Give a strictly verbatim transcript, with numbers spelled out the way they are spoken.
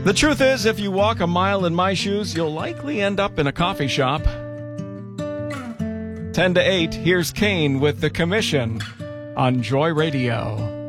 The truth is, if you walk a mile in my shoes, you'll likely end up in a coffee shop. ten to eight, here's Kane with The Commission on Joy Radio.